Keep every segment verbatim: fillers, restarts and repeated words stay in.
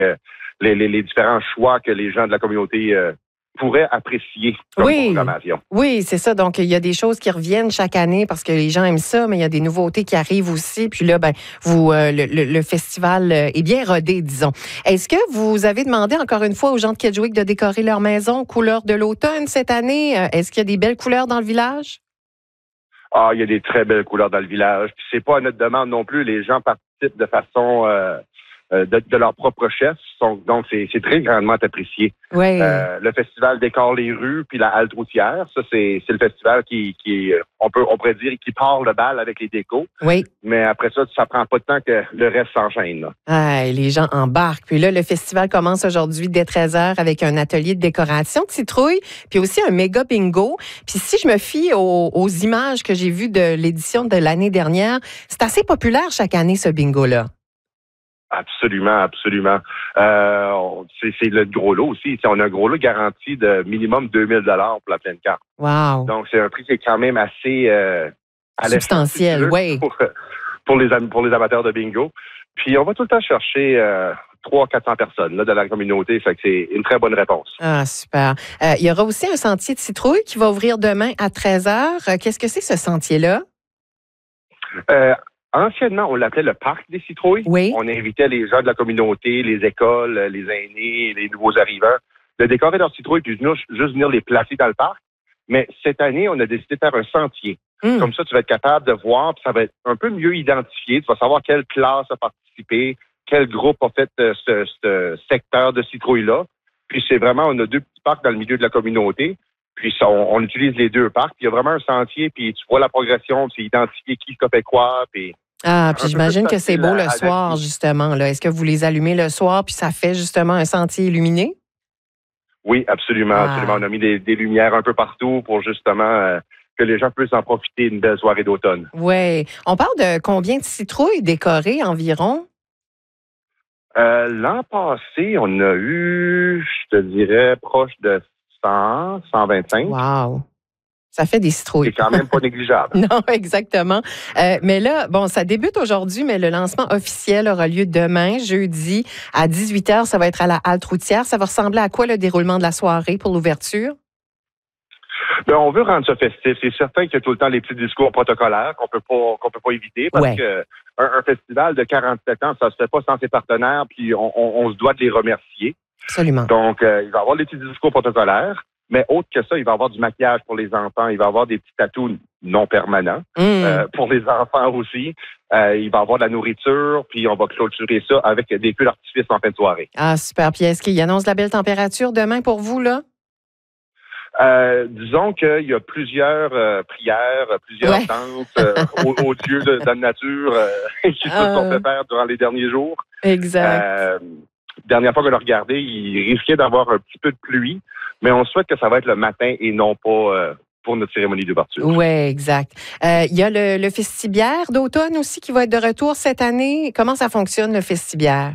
euh, les, les, les différents choix que les gens de la communauté euh, pourraient apprécier comme oui. programmation. Oui, c'est ça. Donc, il y a des choses qui reviennent chaque année parce que les gens aiment ça, mais il y a des nouveautés qui arrivent aussi. Puis là, ben, vous, euh, le, le, le festival est bien rodé, disons. Est-ce que vous avez demandé encore une fois aux gens de Kedgewick de décorer leur maison aux couleurs de l'automne cette année? Est-ce qu'il y a des belles couleurs dans le village? Ah, il y a des très belles couleurs dans le village. Puis c'est pas à notre demande non plus. Les gens participent de façon euh, de, de leur propre chef. Donc, c'est, c'est très grandement apprécié. Oui. Euh, le festival décore les rues, puis la halte routière. Ça, c'est, c'est le festival qui, qui on peut, on pourrait dire, qui part le bal avec les décos. Oui. Mais après ça, ça prend pas de temps que le reste s'enchaîne. Là. Ah, les gens embarquent. Puis là, le festival commence aujourd'hui dès treize heures avec un atelier de décoration de citrouilles, puis aussi un méga bingo. Puis si je me fie aux, aux images que j'ai vues de l'édition de l'année dernière, c'est assez populaire chaque année, ce bingo-là. Absolument, absolument. Euh, c'est, c'est le gros lot aussi. T'sais, on a un gros lot garanti de minimum deux mille dollars pour la pleine carte. Wow. Donc, c'est un prix qui est quand même assez euh, substantiel, oui. Pour, pour, les, pour les amateurs de bingo. Puis, on va tout le temps chercher euh, trois cents à quatre cents personnes là, de la communauté. Fait que c'est une très bonne réponse. Ah, super. Euh, il y aura aussi un sentier de citrouille qui va ouvrir demain à treize heures. Qu'est-ce que c'est, ce sentier-là? Euh, Anciennement, on l'appelait le parc des citrouilles. Oui. On invitait les gens de la communauté, les écoles, les aînés, les nouveaux arrivants, de décorer leurs citrouilles puis juste venir les placer dans le parc. Mais cette année, on a décidé de faire un sentier. Mm. Comme ça, tu vas être capable de voir, puis ça va être un peu mieux identifié. Tu vas savoir quelle classe a participé, quel groupe a fait ce, ce secteur de citrouilles-là. Puis c'est vraiment, on a deux petits parcs dans le milieu de la communauté. Puis ça, on, on utilise les deux parcs. Puis il y a vraiment un sentier, puis tu vois la progression, puis c'est identifié qui a fait quoi, puis... Ah, puis j'imagine que c'est beau le soir, justement. Là. Est-ce que vous les allumez le soir, puis ça fait justement un sentier illuminé? Oui, absolument. Ah. absolument. On a mis des, des lumières un peu partout pour justement euh, que les gens puissent en profiter d'une belle soirée d'automne. Oui. On parle de combien de citrouilles décorées environ? Euh, l'an passé, on a eu, je te dirais, proche de cent, cent vingt-cinq. Wow! Ça fait des citrouilles. C'est quand même pas négligeable. Non, exactement. Euh, mais là, bon, ça débute aujourd'hui, mais le lancement officiel aura lieu demain, jeudi, à dix-huit heures. Ça va être à la halte routière. Ça va ressembler à quoi le déroulement de la soirée pour l'ouverture? Bien, on veut rendre ça festif. C'est certain qu'il y a tout le temps les petits discours protocolaires qu'on peut pas qu'on peut pas éviter parce ouais. que un, un festival de quarante-sept ans, ça se fait pas sans ses partenaires, puis on, on, on se doit de les remercier. Absolument. Donc, euh, il va y avoir des petits discours protocolaires. Mais autre que ça, il va y avoir du maquillage pour les enfants. Il va y avoir des petits tatous non permanents mmh. euh, pour les enfants aussi. Euh, il va y avoir de la nourriture, puis on va clôturer ça avec des feux d'artifice en fin de soirée. Ah, super. Puis est-ce qu'il annonce la belle température demain pour vous, là? Euh, disons qu'il y a plusieurs euh, prières, plusieurs ouais. danses euh, aux, aux dieux de, de la nature euh, qui se sont fait faire durant les derniers jours. Exact. Euh, dernière fois qu'on l'a regardé, il risquait d'avoir un petit peu de pluie. Mais on souhaite que ça va être le matin et non pas euh, pour notre cérémonie d'ouverture. Oui, exact. Euh, il y a le, le festibiaire d'automne aussi qui va être de retour cette année. Comment ça fonctionne, le festibiaire?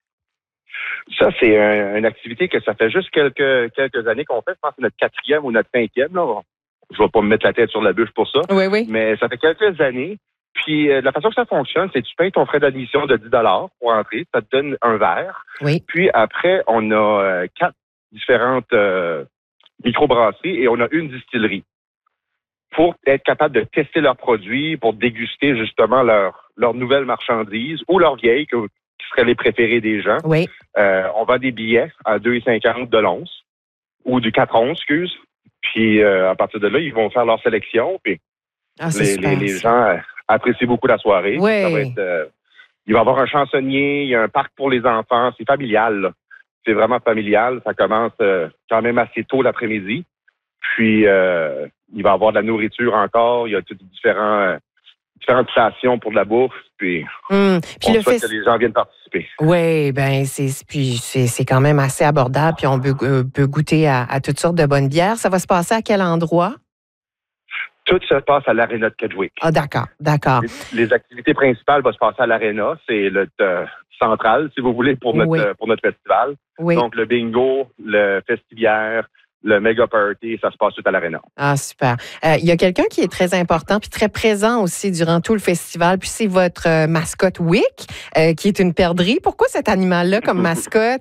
Ça, c'est un, une activité que ça fait juste quelques, quelques années qu'on fait. Je pense que c'est notre quatrième ou notre cinquième. Là. Je ne vais pas me mettre la tête sur la bûche pour ça. Oui, oui. Mais ça fait quelques années. Puis, euh, la façon que ça fonctionne, c'est que tu payes ton frais d'admission de dix dollars pour entrer. Ça te donne un verre. Oui. Puis, après, on a euh, quatre différentes euh, microbrasseries et on a une distillerie pour être capable de tester leurs produits, pour déguster justement leurs leur nouvelles marchandises ou leurs vieilles que, qui seraient les préférés des gens. Oui. Euh, on vend des billets à deux cinquante de l'once ou du quatre onces, excuse. Puis euh, à partir de là, ils vont faire leur sélection. Puis ah, les, les, les gens euh, apprécient beaucoup la soirée. Oui. Ça va être, euh, il va y avoir un chansonnier, il y a un parc pour les enfants. C'est familial, là. C'est vraiment familial. Ça commence euh, quand même assez tôt l'après-midi. Puis, euh, il va y avoir de la nourriture encore. Il y a toutes différents, euh, différentes stations pour de la bouffe. Puis, mmh. puis on le souhaite fest... que les gens viennent participer. Oui, bien, c'est, puis c'est, c'est quand même assez abordable. Puis, on peut, euh, peut goûter à, à toutes sortes de bonnes bières. Ça va se passer à quel endroit? Tout se passe à l'Aréna de Kedgewick. Ah, d'accord, d'accord. Les, les activités principales vont se passer à l'Aréna. C'est le euh, central, si vous voulez, pour notre, oui. euh, pour notre festival. Oui. Donc, le bingo, le festiviaire, le méga party, ça se passe tout à l'Aréna. Ah, super. Euh, il y a quelqu'un qui est très important puis très présent aussi durant tout le festival, puis c'est votre euh, mascotte Wick, euh, qui est une perdrix. Pourquoi cet animal-là comme mascotte?